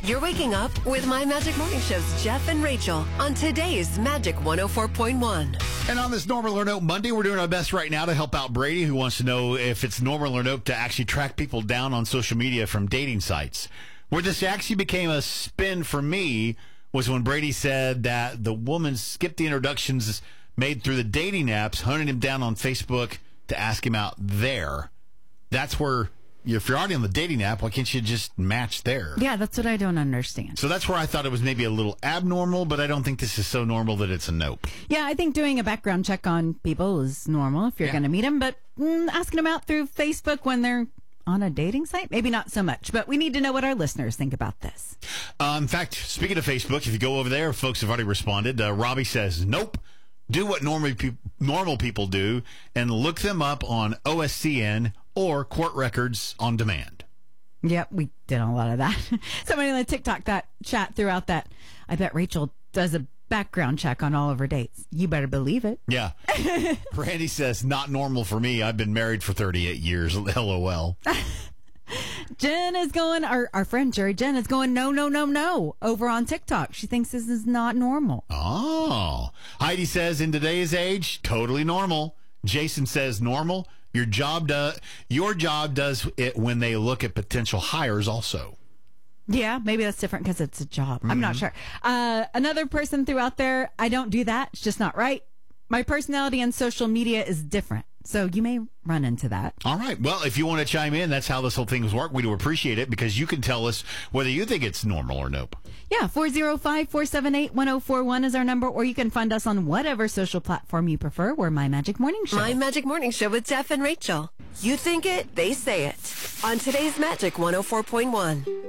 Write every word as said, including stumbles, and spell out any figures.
You're waking up with My Magic Morning Show's Jeff and Rachel on today's Magic one oh four point one. And on this Normal or Nope Monday, we're doing our best right now to help out Brady, who wants to know if it's normal or nope to actually track people down on social media from dating sites. Where this actually became a spin for me was when Brady said that the woman skipped the introductions made through the dating apps, hunting him down on Facebook to ask him out there. That's where, if you're already on the dating app, why can't you just match there? Yeah, that's what I don't understand. So that's where I thought it was maybe a little abnormal, but I don't think this is so normal that it's a nope. Yeah, I think doing a background check on people is normal if you're Yeah. going to meet them, but mm, asking them out through Facebook when they're on a dating site, maybe not so much. But we need to know what our listeners think about this. Uh, in fact, speaking of Facebook, if you go over there, folks have already responded. Uh, Robbie says, nope. Do what normal, pe- normal people do and look them up on O S C N or court records on demand. Yep, we did a lot of that. Somebody in the TikTok that chat threw out that I bet Rachel does a background check on all of her dates. You better believe it. Yeah. Randy says, not normal for me. I've been married for thirty-eight years. LOL. Jen is going, our, our friend Jerry Jen is going, no, no, no, no, over on TikTok. She thinks this is not normal. Oh. Heidi says, in today's age, totally normal. Jason says, normal. Your job does, your job does it when they look at potential hires also. Yeah, maybe that's different because it's a job. Mm-hmm. I'm not sure. Uh, another person threw out there, I don't do that. It's just not right. My personality on social media is different. So you may run into that. All right. Well, if you want to chime in, that's how this whole thing works. We do appreciate it because you can tell us whether you think it's normal or nope. Yeah, four oh five, four seven eight, one oh four one is our number, or you can find us on whatever social platform you prefer. We're My Magic Morning Show. My Magic Morning Show with Jeff and Rachel. You think it, they say it. On today's Magic one oh four point one.